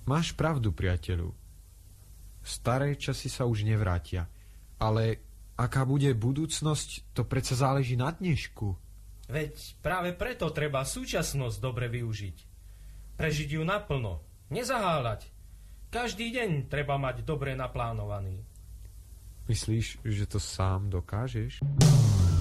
Máš pravdu, priateľu. Staré časy sa už nevrátia, ale aká bude budúcnosť, to predsa záleží na dnešku. Veď práve preto treba súčasnosť dobre využiť. Prežiť ju naplno, nezaháľať. Každý deň treba mať dobre naplánovaný. Myslíš, že to sám dokážeš?